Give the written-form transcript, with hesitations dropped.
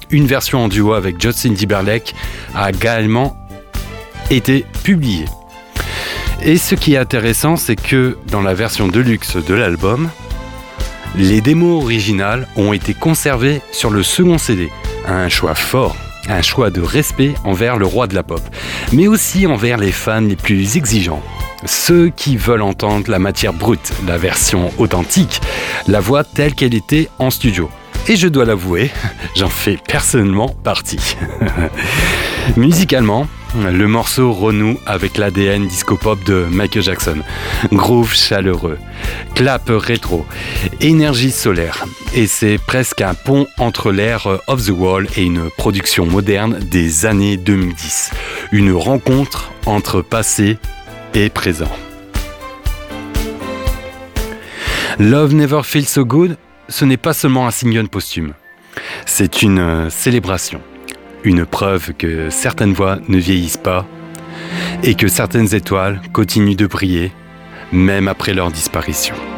une version en duo avec Justin Timberlake a également été publiée. Et ce qui est intéressant, c'est que dans la version deluxe de l'album, les démos originales ont été conservées sur le second CD. Un choix fort, un choix de respect envers le roi de la pop, mais aussi envers les fans les plus exigeants. Ceux qui veulent entendre la matière brute, la version authentique, la voix telle qu'elle était en studio. Et je dois l'avouer, j'en fais personnellement partie. Musicalement, le morceau renoue avec l'ADN disco-pop de Michael Jackson. Groove chaleureux, clap rétro, énergie solaire. Et c'est presque un pont entre l'ère Off the Wall et une production moderne des années 2010. Une rencontre entre passé et présent. Love Never Feels So Good, ce n'est pas seulement un single posthume. C'est une célébration. Une preuve que certaines voix ne vieillissent pas et que certaines étoiles continuent de briller, même après leur disparition.